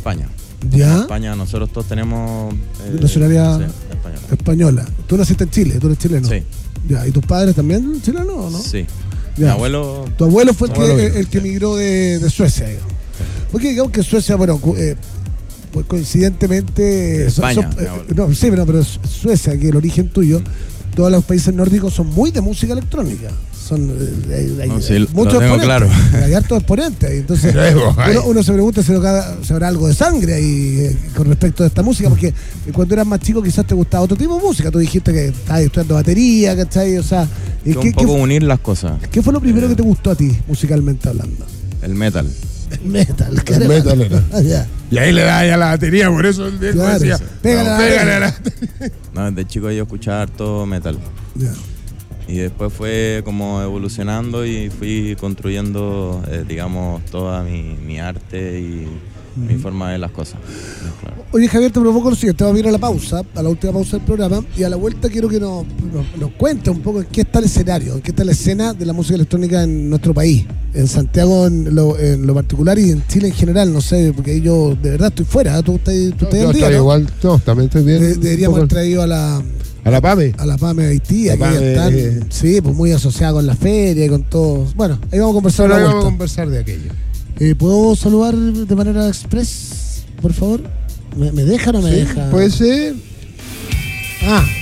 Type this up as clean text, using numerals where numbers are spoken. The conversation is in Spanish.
España. ¿Ya? En España nosotros todos tenemos... nacionalidad española. española. Tú naciste en Chile, tú eres chileno. Sí. Ya, ¿y tus padres también chilenos o no? Sí. Ya. Mi abuelo... Tu abuelo fue el que sí. emigró de Suecia, digamos. Porque digamos que Suecia, bueno, pues coincidentemente... España, mi abuelo. no, sí, pero Suecia, que el origen tuyo, todos los países nórdicos son muy de música electrónica. Son hay sí, muchos lo tengo exponentes. claro. Hay hartos exponentes ahí. Entonces uno se pregunta si habrá algo de sangre ahí con respecto a esta música, porque cuando eras más chico quizás te gustaba otro tipo de música. Tú dijiste que estabas estudiando batería, ¿cachai? O sea, Un poco unir las cosas. ¿qué fue lo primero que te gustó a ti, musicalmente hablando? El metal. El metal. El metal era. Ya. Y ahí le da ya la batería, por eso el viejo Claro, decía, sí. Pégale a la pégale a la No, desde chico yo escuchaba harto metal. Ya. Y después fue como evolucionando y fui construyendo, digamos, toda mi arte y mi forma de ver las cosas. Claro. Oye, Javier, te provoco lo siguiente. Vamos a ir a la pausa, a la última pausa del programa, y a la vuelta quiero que nos cuente un poco en qué está el escenario, en qué está la escena de la música electrónica en nuestro país, en Santiago en lo particular y en Chile en general, no sé, porque ahí yo de verdad estoy fuera, tú estás al día, ¿no? igual, no, también estoy bien. Deberíamos haber traído a la PAME. A la PAME de Haití, La que PAME, están, sí, pues muy asociada con la feria y con todo. Bueno, ahí vamos a conversar. Ahora a la vamos a vuelta. conversar de aquello. ¿Puedo saludar de manera express, por favor? ¿Me deja o no me deja? Puede ser. Ah,